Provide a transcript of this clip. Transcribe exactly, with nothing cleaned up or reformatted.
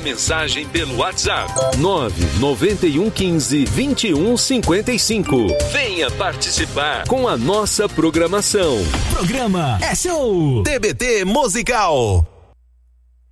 mensagem pelo WhatsApp nove nove um um cinco, vinte e um cinquenta e cinco. Venha participar com a nossa programação. Programa é show. T B T Musical.